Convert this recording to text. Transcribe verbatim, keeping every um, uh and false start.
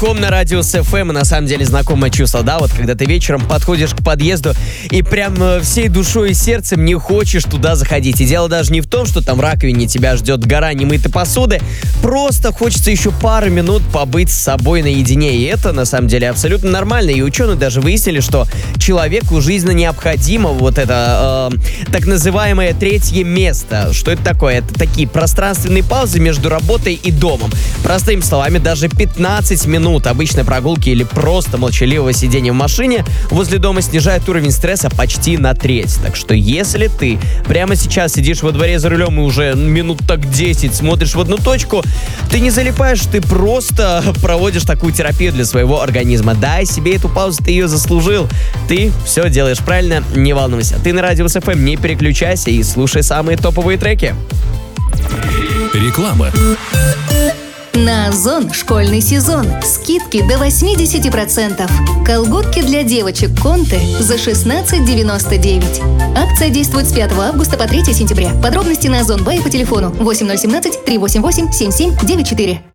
Ком на Радиус эф эм, на самом деле знакомое чувство, да, вот когда ты вечером подходишь к подъезду и прям всей душой и сердцем не хочешь туда заходить. И дело даже не в том, что там в раковине тебя ждет гора немытой посуды, просто хочется еще пару минут побыть с собой наедине. И это на самом деле абсолютно нормально. И ученые даже выяснили, что человеку жизненно необходимо вот это э, так называемое третье место. Что это такое? Это такие пространственные паузы между работой и домом. Простыми словами, даже пятнадцать минут обычной прогулки или просто молчаливого сидения в машине возле дома снижает уровень стресса почти на треть. Так что если ты прямо сейчас сидишь во дворе за рулем и уже минут так десять смотришь в одну точку, ты не залипаешь, ты просто проводишь такую терапию для своего организма. Дай себе эту паузу, ты ее заслужил. Ты все делаешь правильно, не волнуйся. Ты на Радиус эф эм, не переключайся и слушай самые топовые треки. Реклама. На Озон школьный сезон. Скидки до восемьдесят процентов. Колготки для девочек Конте за шестнадцать девяносто девять. Акция действует с пятого августа по третьего сентября. Подробности на Озон Бай по телефону восемь ноль один семь три восемь восемь семь семь девять четыре.